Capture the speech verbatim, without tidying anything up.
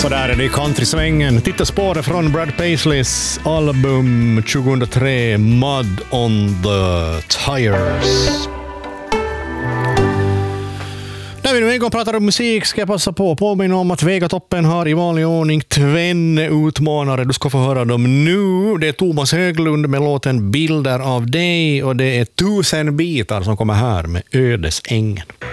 Så där är det i countrysvängen. Titta spåret från Brad Paisleys album tjugohundratre, Mud on the Tires. När vi nu en gång pratar om musik ska jag passa på att påminna om att Vegatoppen har i vanlig ordning tvenne utmanare. Du ska få höra dem nu. Det är Thomas Höglund med låten Bilder av dig och det är Tusen bitar som kommer här med Ödesängen.